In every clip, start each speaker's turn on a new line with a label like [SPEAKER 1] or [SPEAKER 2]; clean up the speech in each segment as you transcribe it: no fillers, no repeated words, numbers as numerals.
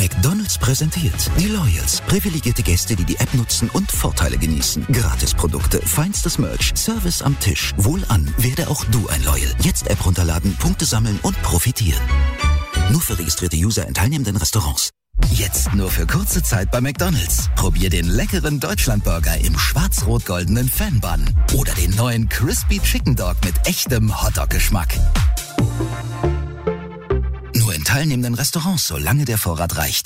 [SPEAKER 1] McDonald's präsentiert die Loyals. Privilegierte Gäste, die die App nutzen und Vorteile genießen. Gratisprodukte, feinstes Merch, Service am Tisch. Wohlan, werde auch du ein Loyal. Jetzt App runterladen, Punkte sammeln und profitieren. Nur für registrierte User in teilnehmenden Restaurants. Jetzt nur für kurze Zeit bei McDonald's. Probier den leckeren Deutschlandburger im schwarz-rot-goldenen Fan-Bun. Oder den neuen Crispy Chicken Dog mit echtem Hotdog-Geschmack. Nur in teilnehmenden Restaurants, solange der Vorrat reicht.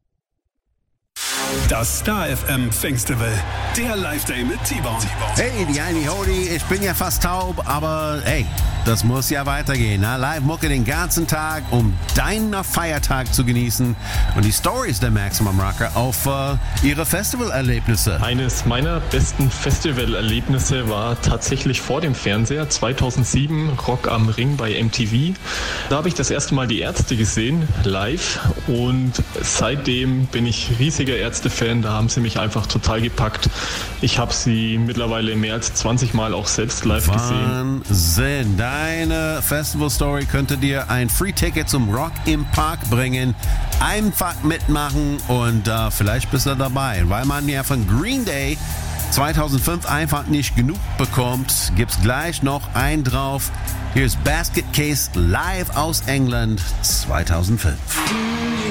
[SPEAKER 2] Das Star FM Festival, der Live-Day mit T-Bone.
[SPEAKER 3] Hey, die Heini Hodi, ich bin ja fast taub, aber hey, das muss ja weitergehen. Na? Live-Mucke den ganzen Tag, um deinen Feiertag zu genießen und die Stories der Maximum Rocker auf ihre Festivalerlebnisse.
[SPEAKER 4] Eines meiner besten Festivalerlebnisse war tatsächlich vor dem Fernseher, 2007, Rock am Ring bei MTV. Da habe ich das erste Mal die Ärzte gesehen, live, und seitdem bin ich riesiger Ärzte-Fan, da haben sie mich einfach total gepackt. Ich habe sie mittlerweile mehr als 20 Mal auch selbst live gesehen.
[SPEAKER 3] Wahnsinn! Deine Festival-Story könnte dir ein Free-Ticket zum Rock im Park bringen. Einfach mitmachen und vielleicht bist du dabei. Weil man ja von Green Day 2005 einfach nicht genug bekommt, gibt's gleich noch einen drauf. Hier ist Basket Case live aus England 2005.